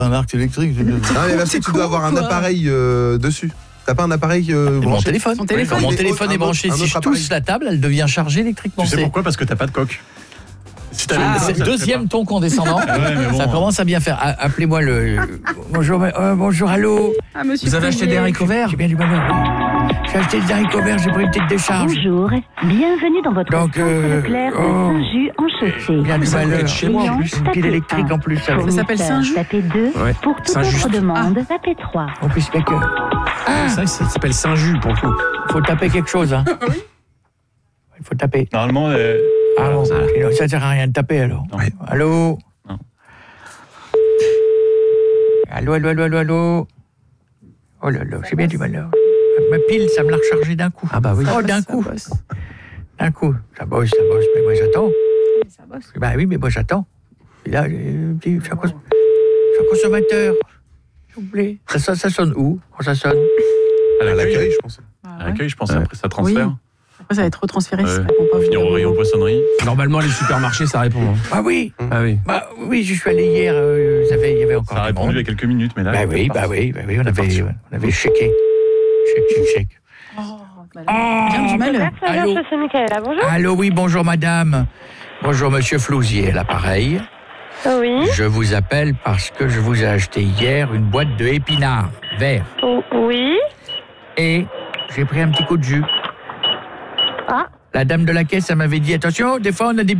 Un arc électrique. Non, mais merci, tu dois avoir un appareil dessus. T'as pas un appareil Mon téléphone. Son téléphone. Quand mon téléphone est branché, si je touche la table, elle devient chargée électriquement. Tu sais pourquoi ? Parce que t'as pas de coque. Si t'avais une coque, C'est ça le te deuxième ton condescendant. Ah ouais, mais bon. Ça commence à bien faire. Appelez-moi le. Bonjour, bonjour, allô. Ah, monsieur Vous avez acheté des haricots verts ? J'ai bien du malheur. Oui. J'ai acheté des haricots verts, j'ai pris une petite décharge. Bonjour, bienvenue dans votre Donc, centre Leclerc de Saint-Just en chaussée. Bien du malheur. chez moi en plus. Une pile électrique en plus. Ça s'appelle Saint-Just. Tapez 2. Ouais. Pour toute Saint-Just. autre demande, tapez 3. En plus, mec. Ça s'appelle Saint-Just pour le coup. Faut taper quelque chose, hein. Il faut taper. Normalement, Ah bon, sinon, ça sert à rien de taper alors. Non. Allô ? Non. Allô. Oh là là, j'ai bien du malheur. Ma pile, ça me l'a rechargé d'un coup. Ah bah oui. Oh, d'un coup. bosse. D'un coup. Ça bosse, mais moi j'attends. Ça bosse. Bah oui, mais moi j'attends. Et là, je suis un consommateur. S'il vous plaît. Ça sonne où quand ça sonne ? À l'accueil, je pense. À l'accueil, je pense. Après, ça transfère. Oui. Après, ça va être retransféré. si ça Ouais. répond pas. Finir au rayon poissonnerie. Normalement, les supermarchés, ça répond. Hein. Ah oui. Ah oui. Bah oui, je suis allé hier. Il y avait encore Ça a du répondu monde. il y a quelques minutes, mais là. Bah oui, on avait checké. Check. Oh, bien du malheur. Allô. bonjour. Allô, oui, bonjour madame. Bonjour monsieur Flousier, l'appareil. Oui, Je vous appelle parce que je vous ai acheté hier une boîte de épinards verts. oui. Et j'ai pris un petit coup de jus. Ah. La dame de la caisse, elle m'avait dit, attention, des fois on a des